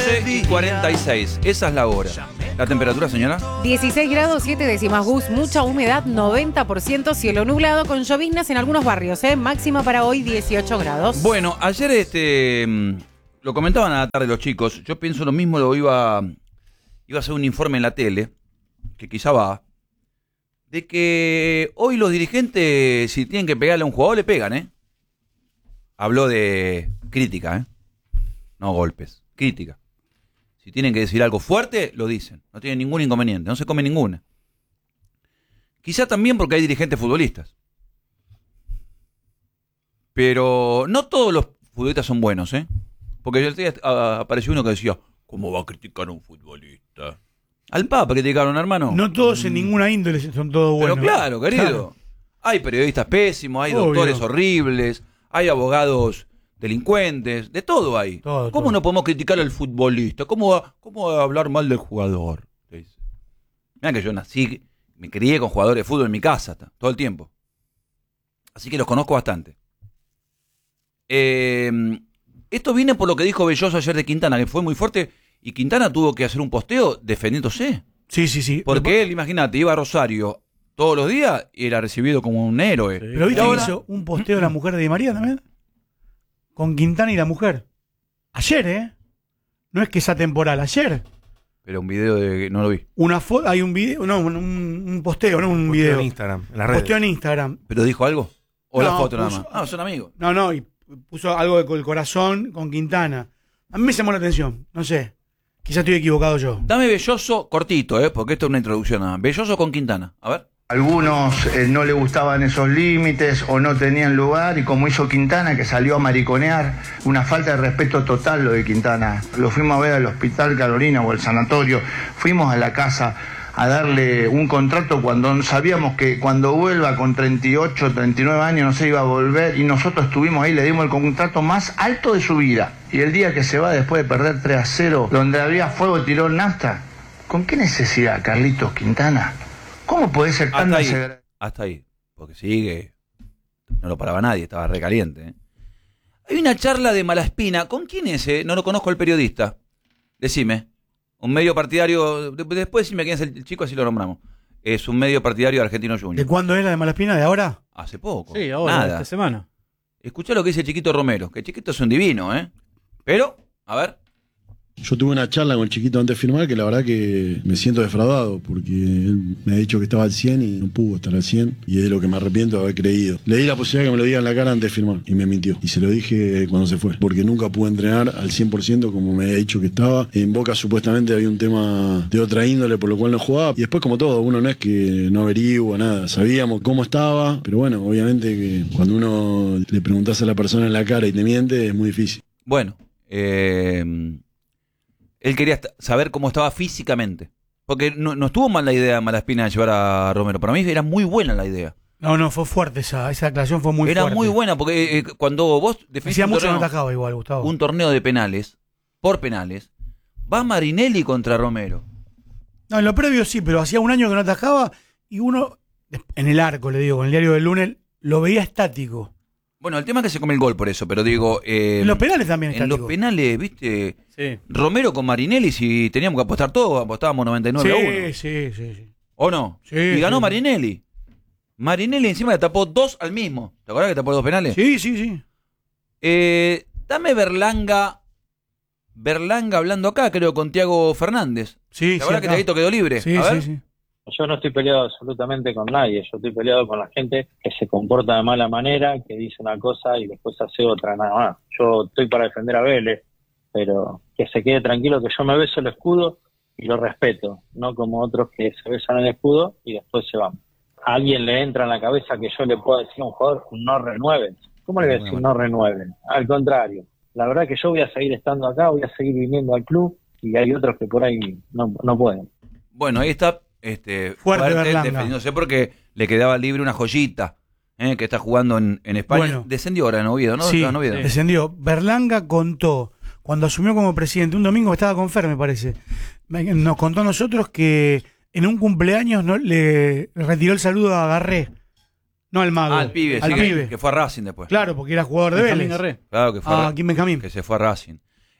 12:46. Esa es la hora. ¿La temperatura, señora? 16 grados 7 décimas, Gus, mucha humedad, 90%, cielo nublado con lloviznas en algunos barrios, máxima para hoy 18 grados. Bueno, ayer lo comentaban a la tarde los chicos, yo pienso lo mismo, iba a hacer un informe en la tele, que quizá va, de que hoy los dirigentes, si tienen que pegarle a un jugador, le pegan, Habló de crítica, no golpes, crítica. Si tienen que decir algo fuerte, lo dicen. No tienen ningún inconveniente, no se come ninguna. Quizá también porque hay dirigentes futbolistas. Pero no todos los futbolistas son buenos, Porque el día apareció uno que decía, ¿cómo va a criticar a un futbolista? Al Papa criticaron, hermano. No todos en ninguna índole son todos buenos. Pero claro, querido. Claro. Hay periodistas pésimos, hay doctores horribles, hay abogados delincuentes, de todo hay. ¿Cómo no podemos criticar al futbolista? ¿Cómo va a hablar mal del jugador? Mirá que yo nací, me crié con jugadores de fútbol en mi casa todo el tiempo. Así que los conozco bastante. Esto viene por lo que dijo Belloso ayer de Quintana, que fue muy fuerte, y Quintana tuvo que hacer un posteo defendiéndose. Sí. Porque él, imagínate, iba a Rosario todos los días y era recibido como un héroe. Sí. Pero viste que hizo un posteo de la mujer de Di María también. Con Quintana y la mujer. Ayer, No es que sea temporal, ayer. Pero un video no lo vi. Hay un video, no, un posteo, no un video. En Instagram, en las redes. Posteo en Instagram. ¿Pero dijo algo? ¿O la foto puso, nada más? Son amigos. No, y puso algo del corazón con Quintana. A mí me llamó la atención, no sé. Quizás estoy equivocado yo. Dame Belloso cortito, porque esto es una introducción nada más. Belloso con Quintana, a ver. Algunos no le gustaban esos límites o no tenían lugar, y como hizo Quintana, que salió a mariconear, una falta de respeto total lo de Quintana. Lo fuimos a ver al Hospital Carolina o al sanatorio, fuimos a la casa a darle un contrato cuando sabíamos que cuando vuelva con 38, 39 años no se iba a volver, y nosotros estuvimos ahí, le dimos el contrato más alto de su vida. Y el día que se va después de perder 3-0, donde había fuego, tiró nafta. ¿Con qué necesidad, Carlitos Quintana? ¿Cómo puede ser tan desagradable? Hasta ahí, porque sigue, no lo paraba nadie, estaba recaliente. Hay una charla de Malaspina, ¿con quién es? No lo conozco el periodista. Decime, un medio partidario, después decime quién es el chico, así lo nombramos. Es un medio partidario de Argentino Junior. ¿De cuándo es la de Malaspina? ¿De ahora? Hace poco. Sí, ahora, nada. esta semana. Escuchá lo que dice Chiquito Romero, que Chiquito es un divino, Pero, a ver. Yo tuve una charla con el Chiquito antes de firmar que la verdad que me siento defraudado porque él me ha dicho que estaba al 100 y no pudo estar al 100 y es de lo que me arrepiento de haber creído. Le di la posibilidad que me lo diga en la cara antes de firmar y me mintió. Y se lo dije cuando se fue, porque nunca pude entrenar al 100% como me había dicho que estaba. En Boca supuestamente había un tema de otra índole por lo cual no jugaba. Y después, como todo, uno no es que no averigua nada. Sabíamos cómo estaba, pero bueno, obviamente que cuando uno le preguntás a la persona en la cara y te miente es muy difícil. Bueno, él quería saber cómo estaba físicamente. Porque no estuvo mal la idea de Malaspina de llevar a Romero. Para mí era muy buena la idea. No, fue fuerte esa aclaración, fue muy fuerte. Era muy buena, porque cuando vos defendías mucho torneo, no atajaba igual, Gustavo. Un torneo de penales, por penales, va Marinelli contra Romero. No, en lo previo sí, pero hacía un año que no atajaba y uno, en el arco, le digo, con el diario del lunes, lo veía estático. Bueno, el tema es que se come el gol por eso, pero digo... en los penales también estático. En los penales, ¿viste? Sí. Romero con Marinelli, si teníamos que apostar todo, apostábamos 99-1. Sí. ¿O no? Sí, y ganó Marinelli. Marinelli encima le tapó 2 al mismo. ¿Te acuerdas que tapó 2 penales? Sí. Dame Berlanga hablando acá, creo, con Thiago Fernández. Sí, ¿Te acuerdas que Thiaguito quedó libre? Sí, a ver. Sí. Yo no estoy peleado absolutamente con nadie, yo estoy peleado con la gente que se comporta de mala manera, que dice una cosa y después hace otra, nada más. Yo estoy para defender a Vélez, pero que se quede tranquilo que yo me beso el escudo y lo respeto, no como otros que se besan el escudo y después se van. A alguien le entra en la cabeza que yo le pueda decir a un jugador, no renueven. ¿Cómo le voy a decir no renueven? Al contrario, la verdad que yo voy a seguir estando acá, voy a seguir viniendo al club y hay otros que por ahí no pueden. Bueno, ahí está fuerte defendiéndose porque le quedaba libre una joyita que está jugando en España. Bueno, descendió ahora en Oviedo, ¿no? Sí, descendió. Berlanga contó, cuando asumió como presidente, un domingo estaba con Fer, me parece, nos contó a nosotros que en un cumpleaños le retiró el saludo a Garré, no al mago. Al pibe, al sí, pibe. Que fue a Racing después. Claro, porque era jugador de Vélez. Claro, que fue Kim Benjamín. Que se fue a Racing.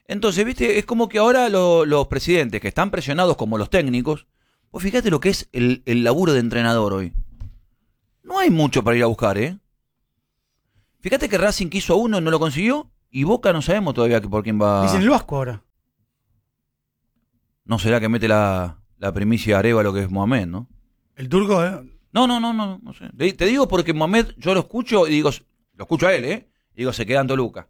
Entonces, viste, es como que ahora los presidentes que están presionados como los técnicos, vos fíjate lo que es el laburo de entrenador hoy. No hay mucho para ir a buscar, ¿eh? Fíjate que Racing quiso a uno y no lo consiguió, y Boca no sabemos todavía por quién va. Dicen el Vasco ahora. ¿No será que mete la primicia Areva lo que es Mohamed, no? El turco, No sé. Te digo porque Mohamed, yo lo escucho y digo, lo escucho a él, ¿eh? Y digo, se queda en Toluca.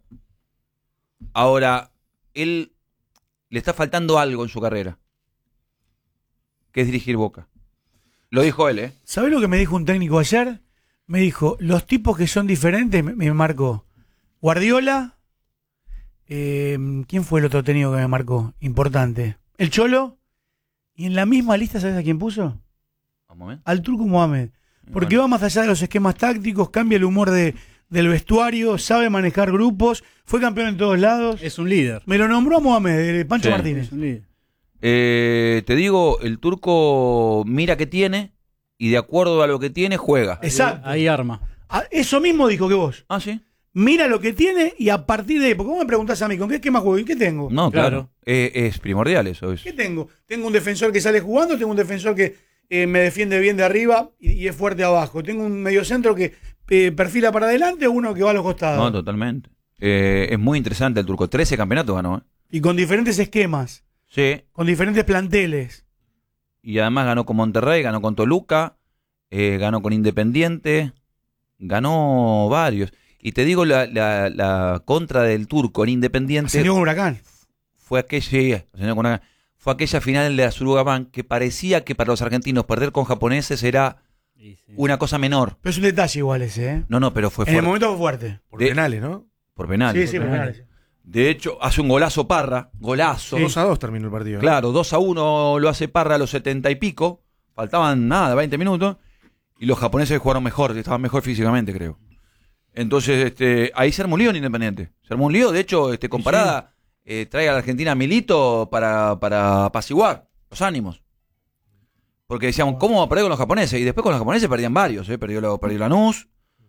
Ahora, él le está faltando algo en su carrera, que es dirigir Boca. Lo dijo él, ¿eh? ¿Sabés lo que me dijo un técnico ayer? Me dijo, los tipos que son diferentes, me marcó. Guardiola, ¿quién fue el otro técnico que me marcó? Importante. El Cholo, y en la misma lista, ¿sabes a quién puso? ¿A Mohamed? Al turco Mohamed. Porque Bueno. va más allá de los esquemas tácticos, cambia el humor del vestuario, sabe manejar grupos, fue campeón en todos lados. Es un líder. Me lo nombró a Mohamed, Pancho Sí. Martínez. Es un líder. Te digo, el turco mira qué tiene y de acuerdo a lo que tiene, juega. Exacto. Ahí arma. Eso mismo dijo que vos. Ah, sí. Mira lo que tiene y a partir de ahí, porque vos me preguntás a mí, ¿con qué esquema juego? ¿Y qué tengo? No, claro. Claro. Es primordial eso. ¿Qué tengo? Tengo un defensor que sale jugando, tengo un defensor que me defiende bien de arriba y es fuerte abajo. Tengo un mediocentro que perfila para adelante o uno que va a los costados. No, totalmente. Es muy interesante el turco. 13 campeonatos ganó, ¿eh? Y con diferentes esquemas, Sí. con diferentes planteles. Y además ganó con Monterrey, ganó con Toluca, ganó con Independiente, ganó varios. Y te digo, la contra del turco en Independiente Ascendió con Huracán. fue aquella final de la Surugapán que parecía que para los argentinos perder con japoneses era Sí, sí. una cosa menor. Pero es un detalle igual ese, ¿eh? No, pero fue En el fuerte. momento fue fuerte. Por De- penales, ¿no? Por penal. Sí, por penales. De hecho, hace un golazo Parra, golazo. 2-2 terminó el partido. Claro, 2-1 lo hace Parra a los 70 y pico. Faltaban nada, 20 minutos. Y los japoneses jugaron mejor, estaban mejor físicamente, creo. Entonces, ahí se armó un lío en Independiente. Se armó un lío, de hecho, comparada, trae a la Argentina a Milito para apaciguar los ánimos. Porque decíamos, ¿cómo va a perder con los japoneses? Y después con los japoneses perdían varios, perdió Lanús.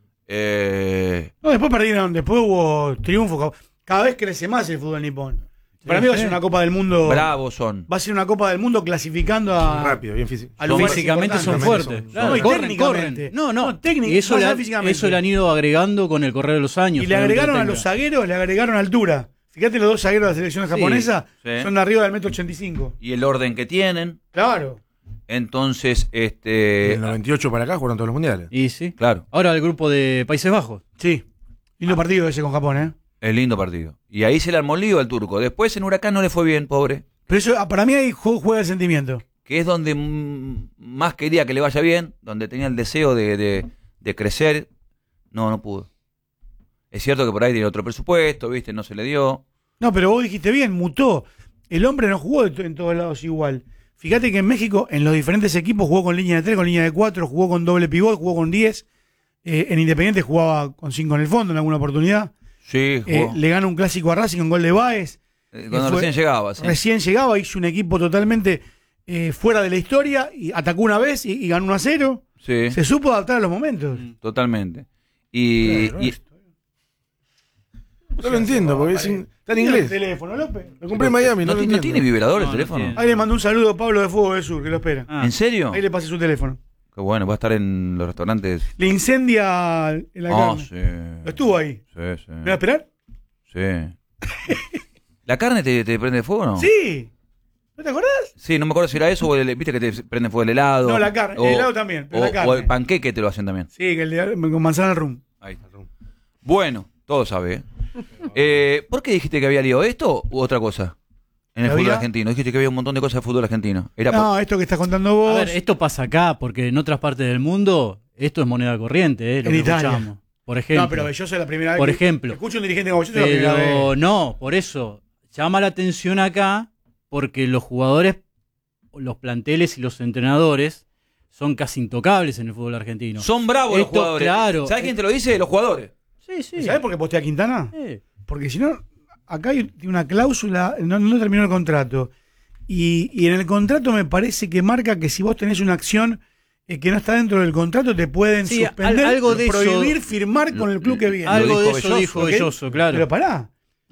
No, después perdieron, después hubo triunfo. Cada vez crece más el fútbol nipón. Para mí va a ser una Copa del Mundo. Bravos son. Va a ser una Copa del Mundo clasificando a. Rápido, bien físico. a lugares Físicamente son importantes. fuertes. Son- No, y corren, técnicamente. corren. No, técnico, y eso, más allá le, físicamente. eso le han ido agregando con el correr de los años. Y le agregaron a Tenga. los zagueros, le agregaron altura. Fíjate, los dos zagueros de la selección japonesa sí. son de arriba del 1,85 m. Y el orden que tienen. Claro. Entonces, Del 98 para acá jugaron todos los mundiales. Y sí. claro, Ahora el grupo de Países Bajos. Sí. Lindo partido ese con Japón, ¿eh? es lindo partido. Y ahí se le armó el lío al turco. Después en Huracán no le fue bien, pobre. Pero eso, para mí ahí juega el sentimiento. Que es donde más quería que le vaya bien, donde tenía el deseo de crecer. No pudo. Es cierto que por ahí tiene otro presupuesto, ¿viste? No se le dio. No, pero vos dijiste bien, mutó. El hombre no jugó en todos lados igual. Fíjate que en México, en los diferentes equipos, jugó con línea de 3, con línea de 4, jugó con doble pivot, jugó con 10. En Independiente jugaba con 5 en el fondo en alguna oportunidad. Sí, jugó. Le gana un clásico a Racing con gol de Báez. Cuando recién llegaba, sí. Recién llegaba, hizo un equipo totalmente fuera de la historia, y atacó una vez y ganó 1-0. Sí, Se supo adaptar a los momentos. totalmente. Y, Claro, y- No lo entiendo, porque está en inglés. Teléfono, López. Lo compré en Miami, ¿no no lo tiene entiendo. vibrador el No, no teléfono? tiene. Ahí le mandó un saludo a Pablo de Fuego del Sur, que lo espera. Ah. ¿En serio? Ahí le pasé su teléfono. Qué bueno, va a estar en los restaurantes. Le incendia en la Ah, carne. sí. Estuvo ahí. Sí, sí. ¿Me va a esperar? Sí. ¿La carne te prende fuego o no? Sí. ¿No te acordás? Sí, no me acuerdo si era eso o viste que te prende fuego el helado. No, la carne. El helado también, pero o, la carne. o el panqueque te lo hacen también. Sí, que el de, con manzana rum. Ahí está. Bueno, todo sabe. ¿Por qué dijiste que había lío? ¿Esto u otra cosa? En el ¿Había? fútbol argentino. Dijiste que había un montón de cosas de fútbol argentino. Era No, esto que estás contando vos. A ver, esto pasa acá, porque en otras partes del mundo esto es moneda corriente, lo En que Italia. escuchamos. Por ejemplo. No, pero Belloso es la primera vez. Por que ejemplo. escucho un dirigente como Belloso es la primera Pero vez. no, por eso llama la atención acá, porque los jugadores, los planteles y los entrenadores son casi intocables en el fútbol argentino. Son bravos los Esto, jugadores. claro. ¿Sabes quién te lo dice? Los jugadores. Sí, sí. ¿Sabés por qué postea Quintana? Porque si no, acá hay una cláusula, no terminó el contrato. Y en el contrato me parece que marca que si vos tenés una acción que no está dentro del contrato, te pueden Sí, suspender, algo de prohibir eso- firmar con el club que viene. Algo Lo de dijo eso Belloso, dijo ¿ok? Belloso, claro. Pero pará.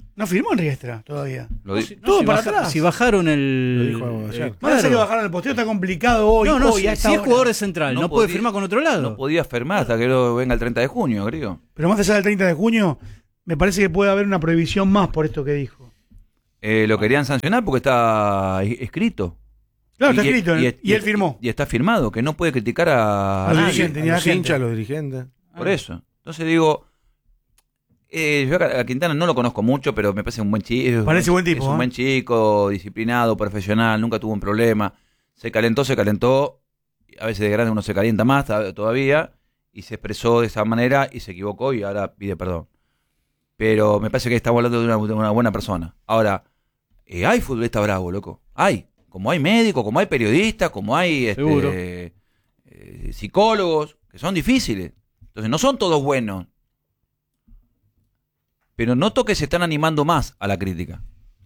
No firmó en Riestra todavía. Lo di- Todo si para baja- atrás. Si bajaron Lo el. dijo ayer. Parece que bajaron el posteo, está complicado hoy. No, hoy, si a esta es hora. jugador de central, no, puede podía- firmar con otro lado. No podía firmar hasta que venga el 30 de junio, creo. Pero más allá del 30 de junio, me parece que puede haber una prohibición más por esto que dijo. Lo querían sancionar porque está escrito. Claro, está Y- escrito, y- y él firmó. Y está firmado, que no puede criticar a Al nadie. dirigente, ni a la Los gente. hinchas, los dirigentes. Por eso. Entonces digo, yo a Quintana no lo conozco mucho, pero me parece un buen chico. Parece buen tipo, Es un ¿eh? buen chico, disciplinado, profesional, nunca tuvo un problema. Se calentó. A veces de grande uno se calienta más todavía. Y se expresó de esa manera y se equivocó y ahora pide perdón. Pero me parece que estamos hablando de una buena persona. Ahora, hay futbolistas bravos, loco. Hay. Como hay médicos, como hay periodistas, como hay Seguro. psicólogos, que son difíciles. Entonces no son todos buenos. Pero noto que se están animando más a la crítica.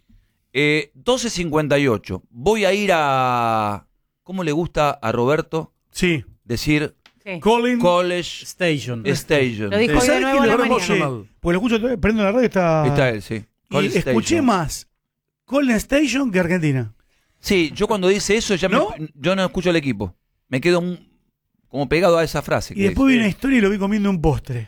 12:58. Voy a ir a... ¿Cómo le gusta a Roberto Sí. decir Sí. Colin. College Station. Station? Lo dijo hoy de ¿Sabes nuevo qué? a la Lo mañana. escuché, porque lo escucho, prendo la radio, está... Está él, sí. Y College escuché Station. más Colin Station que Argentina. Sí, yo cuando dice eso ya ¿No? yo no escucho al equipo. Me quedo como pegado a esa frase. Y después vi una historia y lo vi comiendo un postre.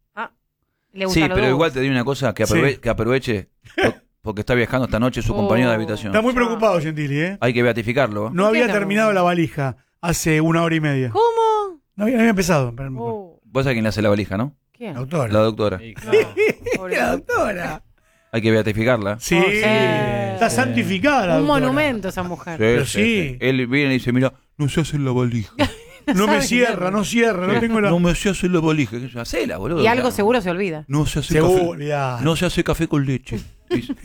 Le gusta Sí, los pero dos. igual te digo una cosa, que Sí. que aproveche, porque está viajando esta noche su compañero de habitación. Está muy preocupado, Gentili, ¿eh? Hay que beatificarlo. No ¿Por qué había no? terminado la valija hace 1 hora y media. ¿Cómo? No había empezado. Pero... Vos sabés quién le hace la valija, ¿no? ¿Quién? La doctora. La doctora. Sí, claro. Pobre- La doctora. Hay que beatificarla. Sí. Oh, sí. Está santificada la Un doctora. monumento esa mujer. Pero sí. Él viene y dice, mira, no se hace la valija. No me Sabe cierra, que- no cierra, no tengo la... No me se hace la valija. Hacela, boludo. Y algo Claro. seguro se olvida. No se hace Seguridad. café. No se hace café con leche. Dice.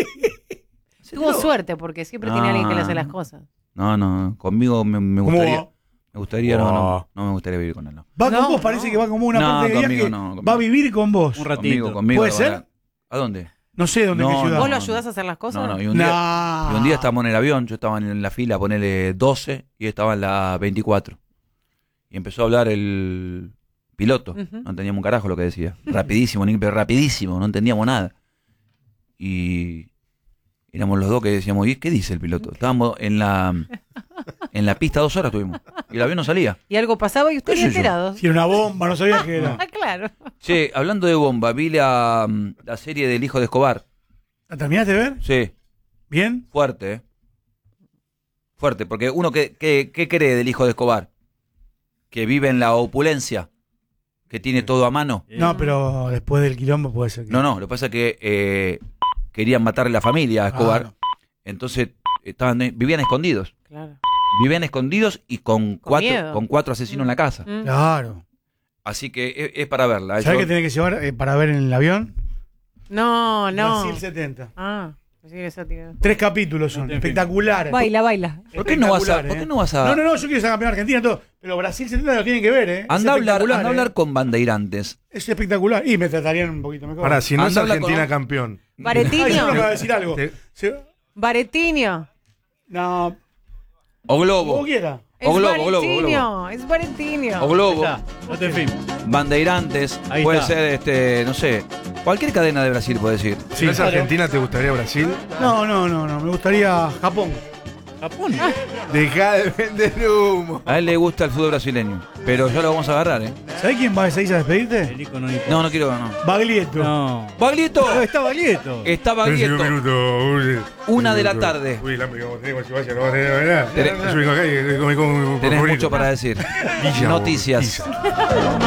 Tuvo suerte porque siempre tiene alguien que le hace las cosas. No, conmigo me ¿Cómo gustaría. va? Me gustaría, no me gustaría vivir con él, no. Va con No, vos, parece no. que va como una No, parte de conmigo viaje. no, conmigo. Va a vivir con vos. Un ratito. Conmigo. ¿Puede van ser? ¿A dónde? No sé dónde, No, qué ciudad. ¿Vos lo no. ayudás a hacer las cosas? No, y un día Nah. estábamos en el avión, yo estaba en la fila, ponele 12, y él estaba en la 24. Y empezó a hablar el piloto. Ujú. No entendíamos un carajo lo que decía. Rapidísimo, pero rapidísimo, no entendíamos nada. Y éramos los dos que decíamos, ¿y qué dice el piloto? Estábamos en la pista 2 horas estuvimos. Y el avión no salía. Y algo pasaba y ustedes ¿Qué sé yo? enterados. Si era una bomba, no sabía qué era. Ah, claro. Che, hablando de bomba, vi la serie del hijo de Escobar. ¿La terminaste de ver? Sí, ¿Bien? fuerte, ¿eh? Fuerte, porque uno, ¿qué cree del hijo de Escobar? Que vive en la opulencia, que tiene todo a mano. No, pero después del quilombo puede ser que... No, lo que pasa es que querían matarle la familia a Escobar. Claro. Entonces vivían escondidos. Claro. Vivían escondidos y con miedo. cuatro asesinos en la casa. Mm. Claro. Así que es para verla. ¿Sabés Yo- qué tenés que llevar para ver en el avión? No. Brasil 70. Ah, sí, eso tiene. 3 capítulos son, espectaculares. Baila. ¿Por qué no vas a...? Espectacular, ¿Por qué no vas a...? No, yo quiero ser campeón argentino todo, pero Brasil 70 lo tienen que ver, ¿eh? Anda a hablar, espectacular, ¿eh? con bandeirantes. Es espectacular. Y me tratarían un poquito mejor. Pará, si no es Anda a hablar Argentina con- campeón. Ay, seguro que va a Varetinho. decir algo. Te- Varetinho. No, O Globo. como quiera. Es O globo, Varetinho. Es Varetinho. O Globo. Ahí está, no te film. Bandeirantes. Ahí Puede está. ser, no sé. Cualquier cadena de Brasil puede decir. Si no es Argentina, ¿te gustaría Brasil? No. Me gustaría Japón. Japón. Dejá de vender humo. A él le gusta el fútbol brasileño. Pero ya lo vamos a agarrar, ¿eh? ¿Sabés quién va a salir a despedirte? El icono ni- No quiero, no. Baglietto. No. ¡Baglietto! No, está Baglietto. Está Baglietto. 1 de la tarde. Uy, la como tenemos, si vaya, no va a tener, ¿verdad? Tenés- Yo vengo acá y comí con Tenés mucho para decir. Noticias.